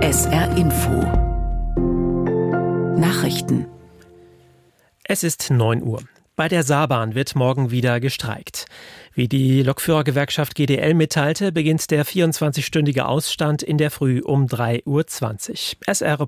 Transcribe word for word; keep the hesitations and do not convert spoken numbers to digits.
S R Info Nachrichten. Es ist neun Uhr. Bei der Saarbahn wird morgen wieder gestreikt. Wie die Lokführergewerkschaft G D L mitteilte, beginnt der vierundzwanzigstündige Ausstand in der Früh um drei Uhr zwanzig. S R